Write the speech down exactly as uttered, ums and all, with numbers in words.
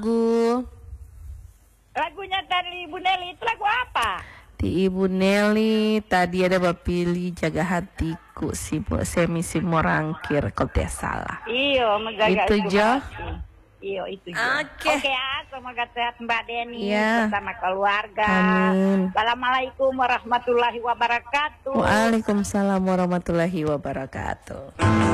lagu. Lagunya dari Ibu Nelly itu lagu apa? Di Ibu Nelly tadi ada bapili jaga hatiku si semi si morangkir kalau tidak salah. Iyo, menjaga itu Jo. Iyo itu Jo. Oke. Oke ya, semoga sehat Mbak Deni Ya. bersama keluarga. Amin. Assalamualaikum warahmatullahi wabarakatuh. Waalaikumsalam warahmatullahi wabarakatuh.